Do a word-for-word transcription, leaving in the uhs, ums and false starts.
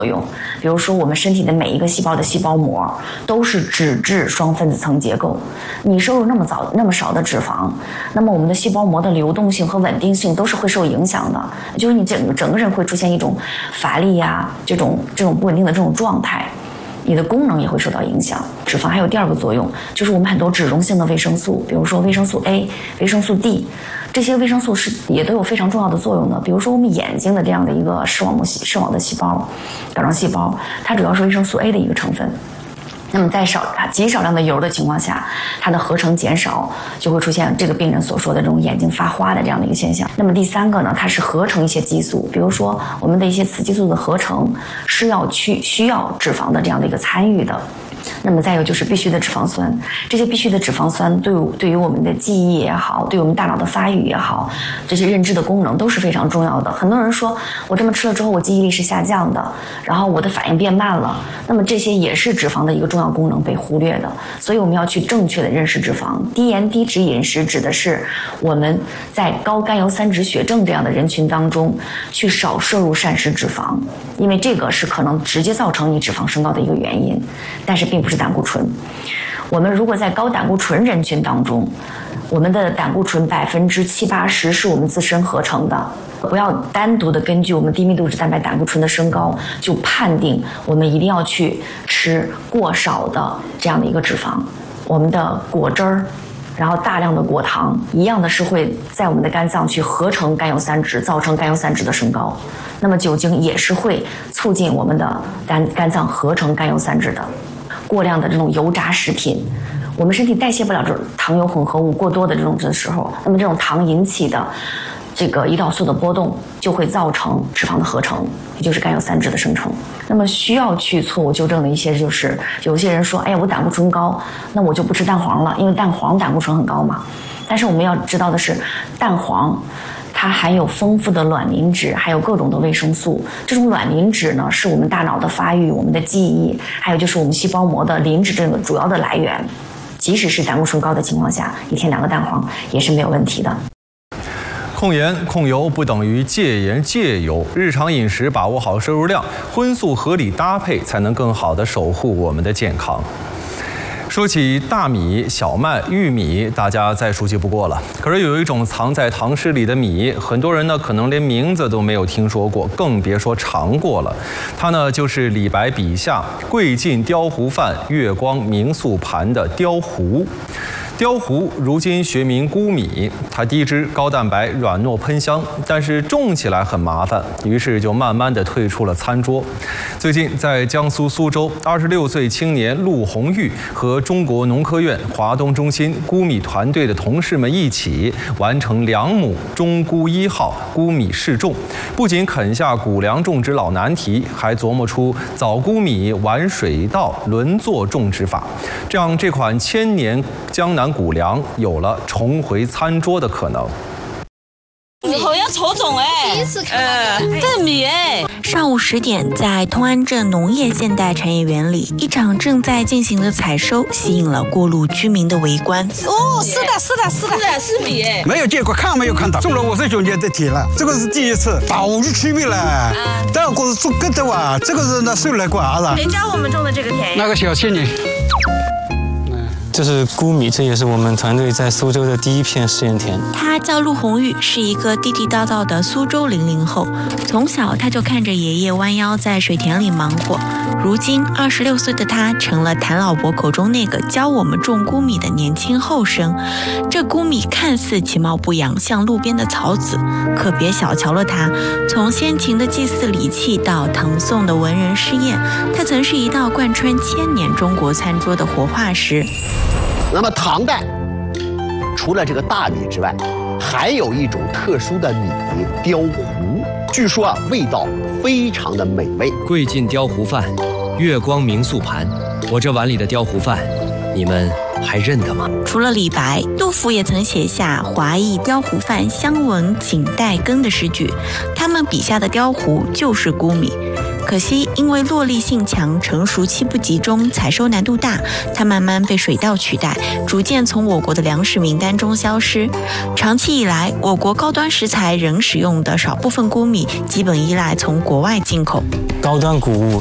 作用，比如说我们身体的每一个细胞的细胞膜都是脂质双分子层结构，你摄入那么早那么少的脂肪，那么我们的细胞膜的流动性和稳定性都是会受影响的，就是你整个整个人会出现一种乏力呀、这种这种不稳定的这种状态，你的功能也会受到影响。脂肪还有第二个作用，就是我们很多脂溶性的维生素，比如说维生素 A、维生素 D。这些维生素是也都有非常重要的作用的，比如说我们眼睛的这样的一个视网膜细视网的细胞，甲状细胞，它主要是维生素 A 的一个成分。那么在少极少量的油的情况下，它的合成减少，就会出现这个病人所说的这种眼睛发花的这样的一个现象。那么第三个呢，它是合成一些激素，比如说我们的一些雌激素的合成是要去需要脂肪的这样的一个参与的。那么再有就是必需的脂肪酸，这些必需的脂肪酸对于对于我们的记忆也好，对我们大脑的发育也好，这些认知的功能都是非常重要的。很多人说我这么吃了之后，我记忆力是下降的，然后我的反应变慢了，那么这些也是脂肪的一个重要功能被忽略的。所以我们要去正确的认识脂肪。低盐低脂饮食指的是我们在高甘油三酯血症这样的人群当中去少摄入膳食脂肪，因为这个是可能直接造成你脂肪升高的一个原因，但是并不是胆固醇。我们如果在高胆固醇人群当中，我们的胆固醇百分之七八十是我们自身合成的，不要单独的根据我们低密度脂蛋白胆固醇的升高就判定我们一定要去吃过少的这样的一个脂肪。我们的果汁儿，然后大量的果糖一样的是会在我们的肝脏去合成甘油三酯，造成甘油三酯的升高。那么酒精也是会促进我们的肝肝脏合成甘油三酯的。过量的这种油炸食品，我们身体代谢不了这种糖油混合物过多的这种的时候，那么这种糖引起的这个胰岛素的波动就会造成脂肪的合成，也就是甘油三酯的生成。那么需要去错误纠正的一些就是有些人说，哎呀，我胆固醇高，那我就不吃蛋黄了，因为蛋黄胆固醇很高嘛。但是我们要知道的是，蛋黄它含有丰富的卵磷脂，还有各种的维生素。这种卵磷脂呢，是我们大脑的发育、我们的记忆，还有就是我们细胞膜的磷脂这个主要的来源。即使是胆固醇高的情况下，一天两个蛋黄也是没有问题的。 控盐控油不等于戒盐戒油，日常饮食把握好摄入量，荤素合理搭配，才能更好地守护我们的健康。说起大米、小麦、玉米，大家再熟悉不过了。可是有一种藏在唐诗里的米，很多人呢可能连名字都没有听说过，更别说尝过了。它呢就是李白笔下贵晋雕糊饭、月光明素盘的雕糊。雕糊如今学名菇米，它低脂、高蛋白、软糯喷香，但是种起来很麻烦，于是就慢慢的退出了餐桌。最近在江苏苏州，二十六岁青年陆红玉和中国农科院华东中心菇米团队的同事们一起完成两亩中菇一号菇米试种，不仅啃下谷粮种植老难题，还琢磨出早菇米晚水稻轮作种植法，这样这款千年江南谷粮有了重回餐桌的可能。 好像丑种哎，第一次看到这米哎。 上午十点，在通安镇农业现代产业园里，一场正在进行的采收吸引了过路居民的围观。 哦，是的，是的，是的，是的，是米哎。 没有见过，看没有看到，种了五十九年的田了，这个是第一次，大无区别了。第二个是种疙瘩啊，这个是那收来瓜子。 谁教我们种的这个田？ 那个小青年。 这是菇米，这也是我们团队在苏州的第一片试验田。 他叫陆红玉，是一个地地道道的苏州零零后。从小他就看着爷爷弯腰在水田里忙活。如今二十六岁的他，成了谭老伯口中那个教我们种菇米的年轻后生。这菇米看似其貌不扬，像路边的草籽，可别小瞧了它。从先秦的祭祀礼器到唐宋的文人诗宴，它曾是一道贯穿千年中国餐桌的活化石。 那么唐代除了这个大米之外，还有一种特殊的米雕糊，据说啊味道非常的美味。 贵晋雕糊饭，月光明素盘，我这碗里的雕糊饭，你们还认得吗？ 除了李白，杜甫也曾写下华裔雕糊饭，相闻锦带羹的诗句。他们笔下的雕糊就是菇米。 可惜因为落粒性强、成熟期不集中、采收难度大，它慢慢被水稻取代，逐渐从我国的粮食名单中消失。长期以来，我国高端食材仍使用的少部分钴米，基本依赖从国外进口。 高端谷物